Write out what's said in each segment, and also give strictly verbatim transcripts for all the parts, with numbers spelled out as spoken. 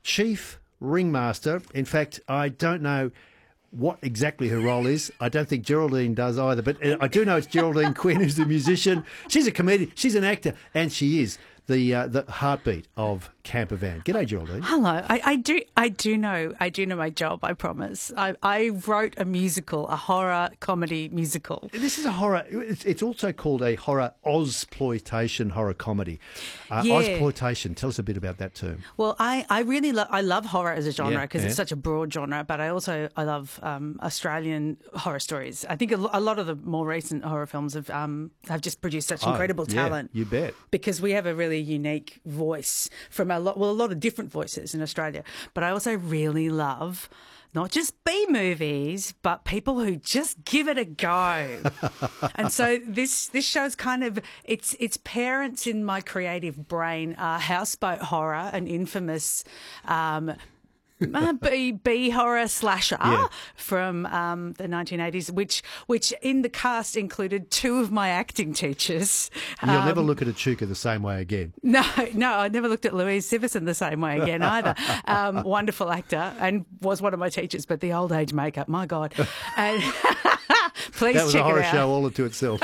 chief ringmaster. In fact, I don't know what exactly her role is. I don't think Geraldine does either, but I do know it's Geraldine Quinn, who's the musician. She's a comedian, she's an actor, and she is the uh, the heartbeat of Campervan. G'day, Geraldine. Hello. I, I do I do know I do know my job, I promise. I, I wrote a musical, a horror comedy musical. This is a horror, it's, it's also called a horror Ozploitation horror comedy. Uh, Yeah. Ozploitation, tell us a bit about that term. Well, I, I really love I love horror as a genre Yeah, because yeah. it's such a broad genre, but I also I love um, Australian horror stories. I think a, lo- a lot of the more recent horror films have um, have just produced such Oh, incredible yeah, talent. you bet. Because we have a really unique voice from a lot, well, a lot of different voices in Australia. But I also really love not just B movies, but people who just give it a go. And so this this show's kind of its its parents in my creative brain are Houseboat Horror, an infamous um, uh, B, B horror slasher Yeah. from um, the nineteen eighties, which which in the cast included two of my acting teachers. You'll Um, never look at a Chuka the same way again. no, no, I never looked at Louise Siverson the same way again either. Um, wonderful actor and was one of my teachers, but the old age makeup, my God. And please That was check a horror it out. show all to itself.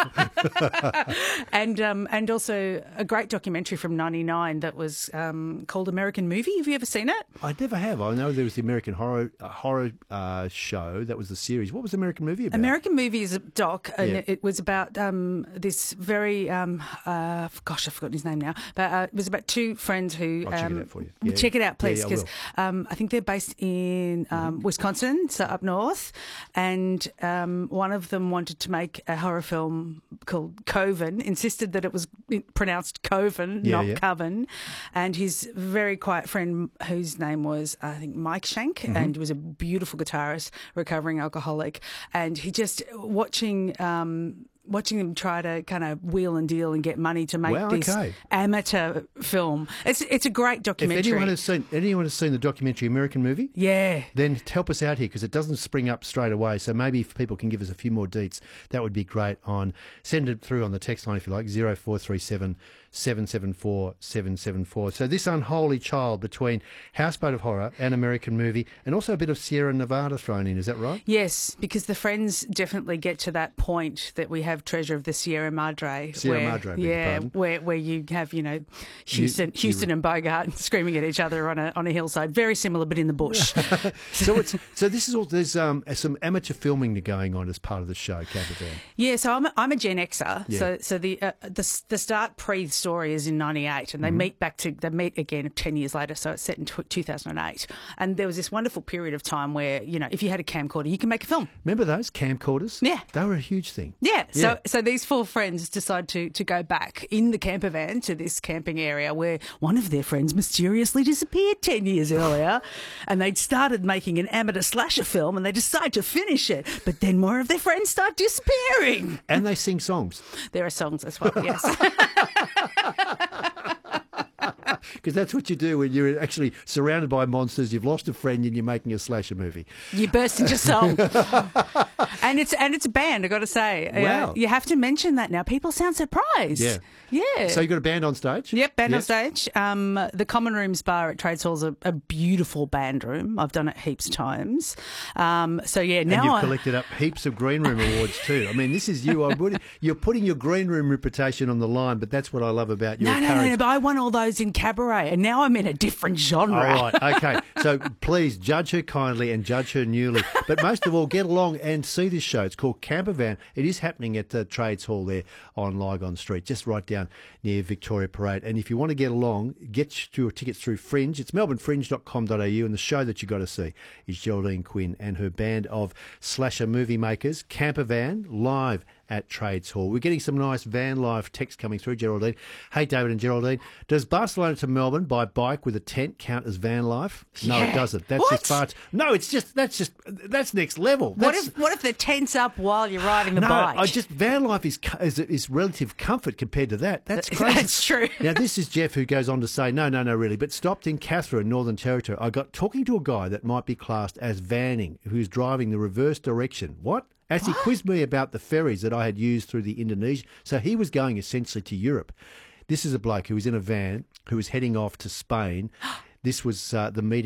And um, and also a great documentary from ninety-nine that was um, called American Movie. Have you ever seen it? I never have. I know there was the American Horror uh, horror uh, show. That was the series. What was the American movie about? American Movie is a doc, and Yeah. it, it was about um, this very, um, uh, gosh, I've forgotten his name now, but uh, it was about two friends who... I'll check it um, out for you. Yeah. Check it out, please, Yeah, yeah, I because um, I think they're based in um, Wisconsin, so up north, and um, one of them wanted to make a horror film called Coven, insisted that it was pronounced Coven, Yeah, not yeah. Coven, and his very quiet friend, whose name was, I think, Mike Shank, Mm-hmm. and he was a beautiful guitarist, recovering alcoholic, and he just watching um, watching them try to kind of wheel and deal and get money to make Wow, this okay. amateur film. It's it's a great If documentary. anyone has seen anyone has seen the documentary American Movie, yeah. then help us out here because it doesn't spring up straight away. So maybe if people can give us a few more deets, that would be great. On send it through on the text line if you like, zero four three seven seven seven four seven seven four. So this unholy child between Houseboat of Horror and American Movie, and also a bit of Sierra Nevada thrown in. Is that right? Yes, because the friends definitely get to that point that we have Treasure of the Sierra Madre. Sierra where, Madre, beg your yeah, pardon. where where you have you know Houston, you- Houston and Bogart screaming at each other on a on a hillside. Very similar, but in the bush. So it's so this is all. There's um some amateur filming going on as part of the show, Campervan. Yeah, so I'm a, I'm a Gen Xer. Yeah. So so the uh, the the start pre story is in ninety-eight, and they Mm-hmm. meet back to they meet again ten years later. So it's set in tw two thousand eight, and there was this wonderful period of time where you know if you had a camcorder, you can make a film. Remember those camcorders? Yeah. They were a huge thing. Yeah, so Yeah. so these four friends decide to to go back in the camper van to this camping area where one of their friends mysteriously disappeared ten years earlier, and they'd started making an amateur slasher film, and they decide to finish it, but then more of their friends start disappearing. And they sing songs. There are songs as well, yes. Because that's what you do when you're actually surrounded by monsters, you've lost a friend and you're making a slasher movie. You burst into song, and it's and it's a band. I got to say, Wow. Uh, you have to mention that now. People sound surprised. Yeah. yeah. So you got a band on stage? Yep, band on Yes. stage. Um, the Common Rooms Bar at Trades Hall is a, a beautiful band room. I've done it heaps of times. Um, so yeah, And now you've I, collected up heaps of green room awards too. I mean, this is you. I'm putting, you're putting your green room reputation on the line, but that's what I love about your no, no, no, courage. no, but I won all those in cabaret, and now I'm in a different genre. All right, okay. So please judge her kindly and judge her newly. But most of all, get along and see this show. It's called Campervan. It is happening at the Trades Hall there on Lygon Street, just right down near Victoria Parade. And if you want to get along, get your tickets through Fringe. It's melbourne fringe dot com dot a u, and the show that you got to see is Geraldine Quinn and her band of slasher movie makers, Campervan, live at Trades Hall. We're getting some nice van life text coming through, Geraldine. Hey, David and Geraldine, does Barcelona to Melbourne by bike with a tent count as van life? No, it Yeah. doesn't. That's What? just far. T- no, it's just that's just that's next level. What That's- if what if the tent's up while you're riding the no, bike? I just van life is, co- is is relative comfort compared to that. That's crazy. That's true. Now this is Jeff who goes on to say, no, no, no, really, but stopped in Catherine, Northern Territory. I got talking to a guy that might be classed as vanning, who's driving the reverse direction. What? As he quizzed me about the ferries that I had used through the Indonesia. So he was going essentially to Europe. This is a bloke who was in a van who was heading off to Spain. This was uh, the meeting.